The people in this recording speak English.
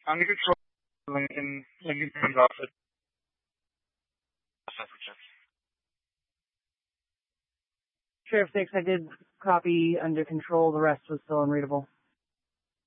Under control, Lincoln comes off it. Sheriff 6, I did copy under control. The rest was still unreadable.